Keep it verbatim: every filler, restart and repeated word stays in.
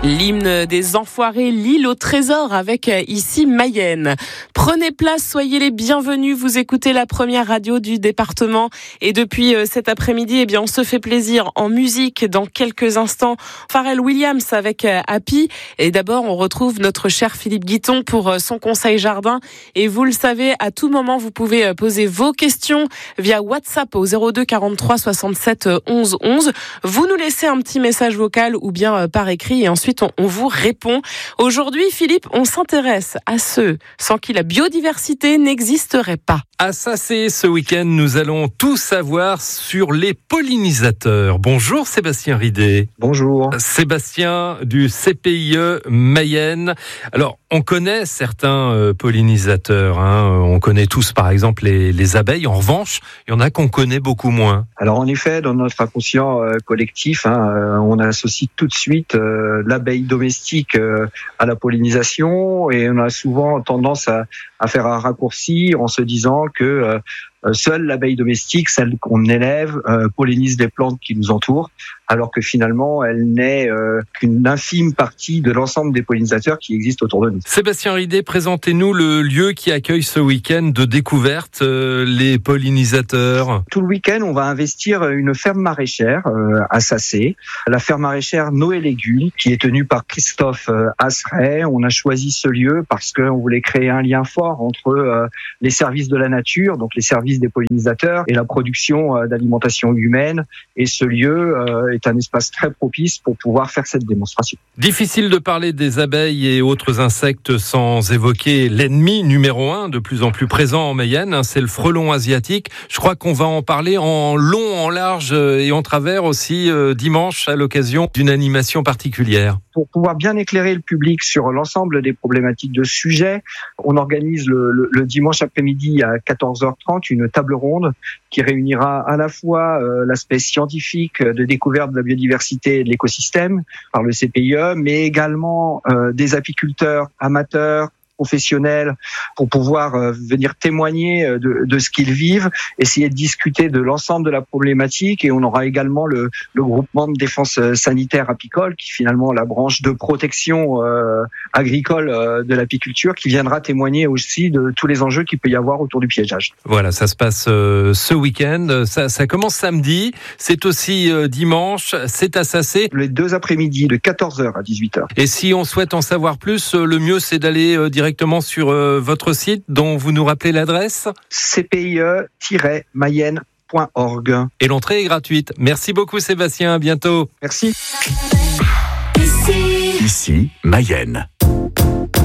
L'hymne des enfoirés, l'île au trésor avec ici Mayenne. Prenez place, soyez les bienvenus. Vous écoutez la première radio du département. Et depuis cet après-midi, eh bien, on se fait plaisir en musique. Dans quelques instants, Pharrell Williams avec Happy. Et d'abord, on retrouve notre cher Philippe Guiton pour son conseil jardin. Et vous le savez, à tout moment, vous pouvez poser vos questions via WhatsApp au zéro deux quarante-trois soixante-sept onze onze. Vous nous laissez un petit message vocal ou bien par écrit et ensuite on, on vous répond. Aujourd'hui, Philippe, on s'intéresse à ceux sans qui la biodiversité n'existerait pas. À Sassé, ce week-end, nous allons tout savoir sur les pollinisateurs. Bonjour Sébastien Ridé. Bonjour. Sébastien du C P I E Mayenne. Alors, on connaît certains euh, pollinisateurs. Hein. On connaît tous, par exemple, les, les abeilles. En revanche, il y en a qu'on connaît beaucoup moins. Alors, en effet, dans notre inconscient euh, collectif, hein, euh, on associe tout de suite euh, l'abeille domestique euh, à la pollinisation et on a souvent tendance à, à faire un raccourci en se disant que euh, seule l'abeille domestique, celle qu'on élève, euh, pollinise les plantes qui nous entourent, alors que finalement, elle n'est euh, qu'une infime partie de l'ensemble des pollinisateurs qui existent autour de nous. Sébastien Ridé, présentez-nous le lieu qui accueille ce week-end de découverte, euh, les pollinisateurs. Tout le week-end, on va investir une ferme maraîchère euh, à Sassé, la ferme maraîchère Noé Légumes, qui est tenue par Christophe euh, Asseret. On a choisi ce lieu parce qu'on voulait créer un lien fort entre euh, les services de la nature, donc les services des pollinisateurs et la production euh, d'alimentation humaine. Et ce lieu euh, est un espace très propice pour pouvoir faire cette démonstration. Difficile de parler des abeilles et autres insectes sans évoquer l'ennemi numéro un, de plus en plus présent en Mayenne, hein, c'est le frelon asiatique. Je crois qu'on va en parler en long, en large et en travers aussi euh, dimanche à l'occasion d'une animation particulière. Pour pouvoir bien éclairer le public sur l'ensemble des problématiques de ce sujet, on organise le, le, le dimanche après-midi à quatorze heures trente une table ronde qui réunira à la fois euh, l'aspect scientifique de découverte de la biodiversité et de l'écosystème par le C P I E, mais également euh, des apiculteurs amateurs, professionnels, pour pouvoir euh, venir témoigner de, de ce qu'ils vivent, essayer de discuter de l'ensemble de la problématique. Et on aura également le, le groupement de défense sanitaire apicole, qui finalement la branche de protection euh, agricole euh, de l'apiculture, qui viendra témoigner aussi de tous les enjeux qu'il peut y avoir autour du piégeage. Voilà, ça se passe euh, ce week-end. Ça, ça commence samedi, c'est aussi euh, dimanche, c'est à Sassé. Les deux après-midi de quatorze heures à dix-huit heures. Et si on souhaite en savoir plus, euh, le mieux c'est d'aller euh, directement directement sur euh, votre site dont vous nous rappelez l'adresse c p i e tiret mayenne point org. Et l'entrée est gratuite. Merci beaucoup Sébastien, à bientôt. Merci. Ici, Ici Mayenne.